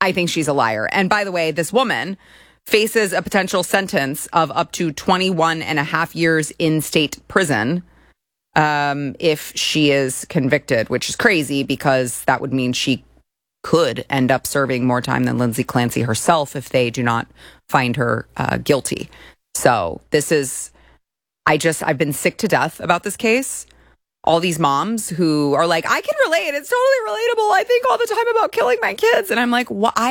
I think she's a liar. And by the way, this woman faces a potential sentence of up to 21 and a half years in state prison if she is convicted, which is crazy because that would mean she could end up serving more time than Lindsay Clancy herself if they do not find her guilty. So this is, I've been sick to death about this case. All these moms who are like, I can relate. It's totally relatable. I think all the time about killing my kids. And I'm like,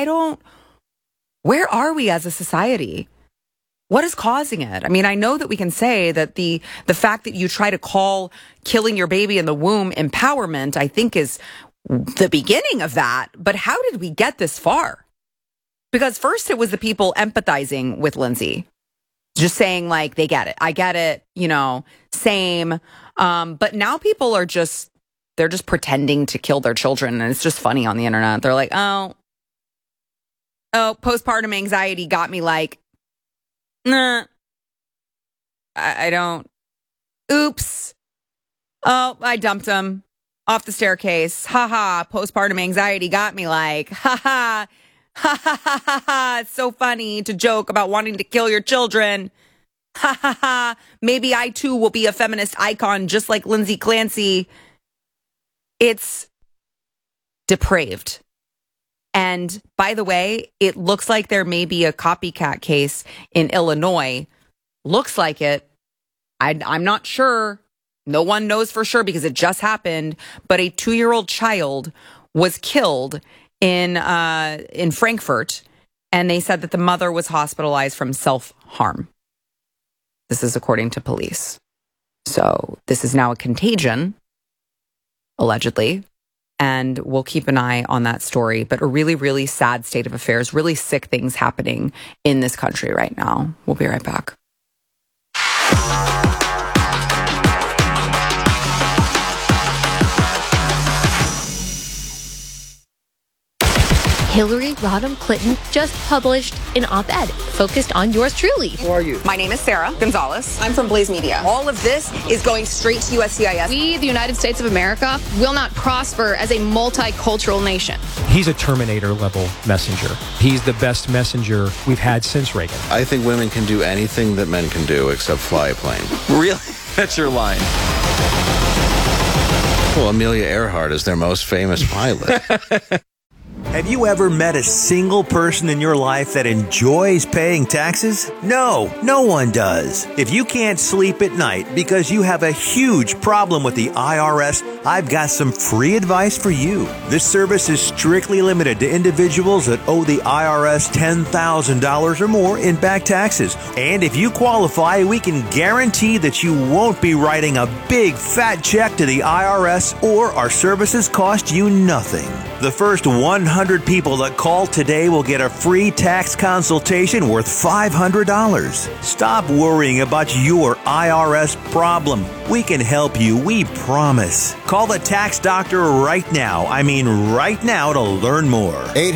where are we as a society? What is causing it? I mean, I know that we can say that the fact that you try to call killing your baby in the womb empowerment, I think is the beginning of that. But how did we get this far? Because first it was the people empathizing with Lindsay, just saying like, they get it. I get it. Same. But now people are they're just pretending to kill their children. And it's just funny on the internet. They're like, oh, postpartum anxiety got me like, nah, I don't. Oops. Oh, I dumped him off the staircase. Ha ha. Postpartum anxiety got me like, ha ha. Ha ha ha ha ha. It's so funny to joke about wanting to kill your children. Ha ha ha. Maybe I too will be a feminist icon just like Lindsay Clancy. It's depraved. And by the way, it looks like there may be a copycat case in Illinois. Looks like it. I'm not sure. No one knows for sure because it just happened. But a 2-year-old child was killed in Frankfurt. And they said that the mother was hospitalized from self-harm. This is according to police. So this is now a contagion, allegedly. And we'll keep an eye on that story. But a really, really sad state of affairs, really sick things happening in this country right now. We'll be right back. Hillary Rodham Clinton just published an op-ed focused on yours truly. Who are you? My name is Sarah Gonzalez. I'm from Blaze Media. All of this is going straight to USCIS. We, the United States of America, will not prosper as a multicultural nation. He's a Terminator-level messenger. He's the best messenger we've had since Reagan. I think women can do anything that men can do except fly a plane. Really? That's your line. Well, Amelia Earhart is their most famous pilot. Have you ever met a single person in your life that enjoys paying taxes? No, no one does. If you can't sleep at night because you have a huge problem with the IRS, I've got some free advice for you. This service is strictly limited to individuals that owe the IRS $10,000 or more in back taxes. And if you qualify, we can guarantee that you won't be writing a big fat check to the IRS, or our services cost you nothing. The first 100 people that call today will get a free tax consultation worth $500. Stop worrying about your IRS problem. We can help you, we promise. Call the tax doctor right now. I mean right now to learn more.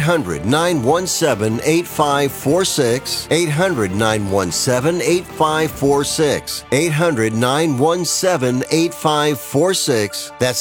800-917-8546. 800-917-8546. 800-917-8546. That's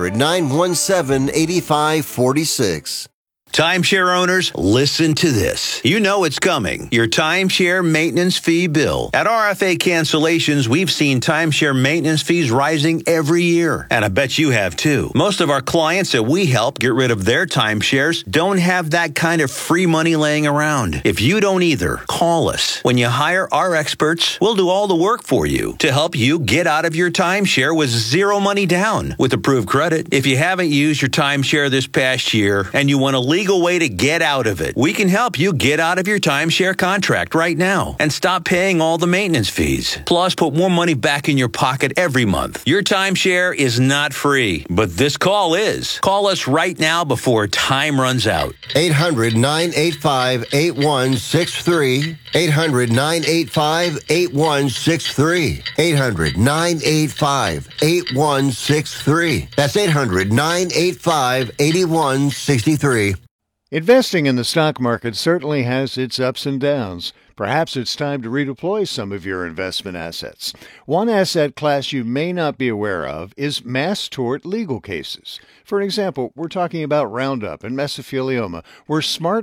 800-917-8546. Timeshare owners, listen to this. You know it's coming. Your timeshare maintenance fee bill. At RFA Cancellations, we've seen timeshare maintenance fees rising every year. And I bet you have too. Most of our clients that we help get rid of their timeshares don't have that kind of free money laying around. If you don't either, call us. When you hire our experts, we'll do all the work for you to help you get out of your timeshare with zero money down with approved credit. If you haven't used your timeshare this past year and you want to legal way to get out of it, we can help you get out of your timeshare contract right now and stop paying all the maintenance fees. Plus, put more money back in your pocket every month. Your timeshare is not free, but this call is. Call us right now before time runs out. 800-985-8163. 800-985-8163. 800-985-8163. That's 800-985-8163. Investing in the stock market certainly has its ups and downs. Perhaps it's time to redeploy some of your investment assets. One asset class you may not be aware of is mass tort legal cases. For example, we're talking about Roundup and mesothelioma, where smart